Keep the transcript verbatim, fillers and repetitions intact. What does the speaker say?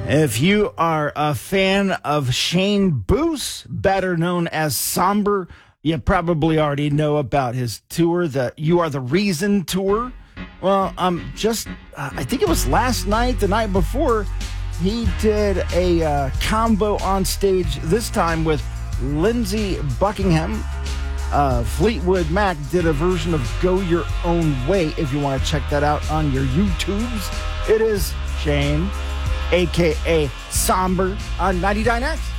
If you are a fan of Shane Boos, better known as Somber, you probably already know about his tour, the You Are the Reason tour. Well, um, just, uh, I think it was last night, the night before, he did a uh, combo on stage, this time with Lindsey Buckingham. Uh, Fleetwood Mac did a version of Go Your Own Way, if you want to check that out on your YouTubes. It is Shane, a k a. Somber, on ninety-nine X.